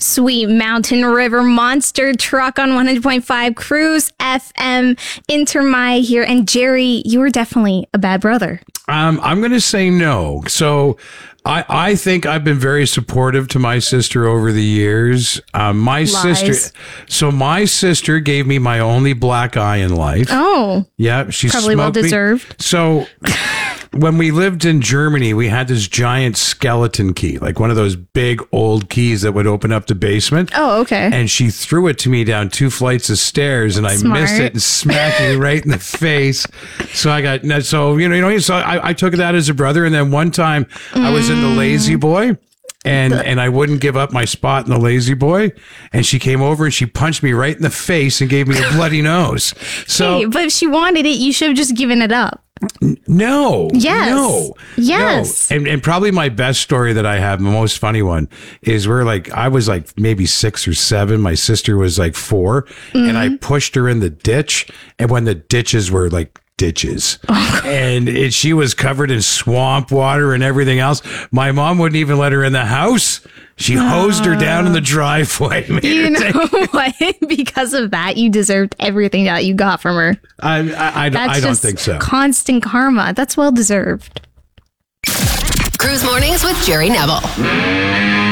sweet mountain river monster truck on 100.5 Cruise FM. Intermy here. And Jerry, you were definitely a bad brother. I'm going to say no. So I think I've been very supportive to my sister over the years. My sister gave me my only black eye in life. Oh. Yeah. She probably well deserved. So when we lived in Germany, we had this giant skeleton key, like one of those big old keys that would open up the basement. Oh, okay. And she threw it to me down 2 flights of stairs, and I missed it and smacked me right in the face. So I got, so I took that as a brother. And then one time I was in the Lazy Boy. And I wouldn't give up my spot in the Lazy Boy. And she came over and she punched me right in the face and gave me a bloody nose. So, hey, but if she wanted it, you should have just given it up. No. Yes. No. Yes. No. And probably my best story that I have, the most funny one, is where I was maybe 6 or 7. My sister was 4. And I pushed her in the ditch. And when the ditches were ditches and she was covered in swamp water and everything else, my mom wouldn't even let her in the house. She hosed her down in the driveway. You know what? Because of that, you deserved everything that you got from her. I don't think so. Constant karma. That's well deserved. Cruise Mornings with Jerry Neville.